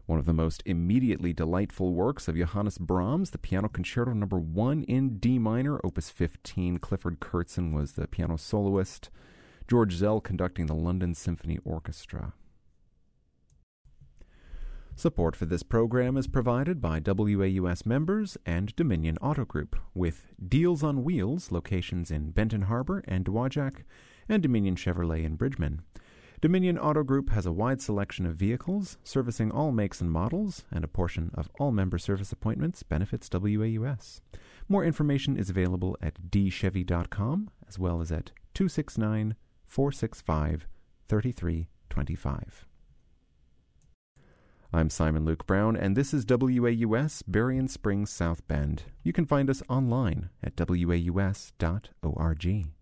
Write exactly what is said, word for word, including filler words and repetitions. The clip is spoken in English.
One of the most immediately delightful works of Johannes Brahms, the Piano Concerto Number One in D minor, Opus fifteen. Clifford Kurtzen was the piano soloist. George Zell conducting the London Symphony Orchestra. Support for this program is provided by W A U S members and Dominion Auto Group, with Deals on Wheels, locations in Benton Harbor and Dowagiac, and Dominion Chevrolet in Bridgman. Dominion Auto Group has a wide selection of vehicles, servicing all makes and models, and a portion of all member service appointments benefits W A U S. More information is available at d chevy dot com, as well as at two six nine, four six five, three three two five. I'm Simon Luke Brown, and this is W A U S Berrien Springs South Bend. You can find us online at w a u s dot org.